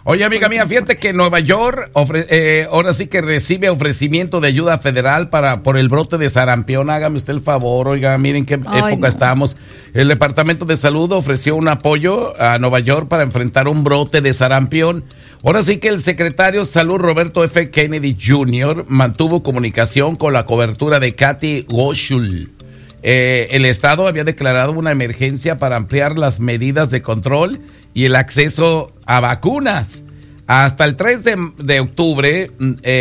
Oye, amiga mía, fíjate que Nueva York ahora sí que recibe ofrecimiento de ayuda federal por el brote de sarampión. Hágame usted el favor, oiga, miren qué época estamos. El Departamento de Salud ofreció un apoyo a Nueva York para enfrentar un brote de sarampión. Ahora sí que el secretario de Salud, Roberto F. Kennedy Jr., mantuvo comunicación con la cobertura de Kathy Hochul. El Estado había declarado una emergencia para ampliar las medidas de control y el acceso a vacunas. Hasta el 3 de octubre,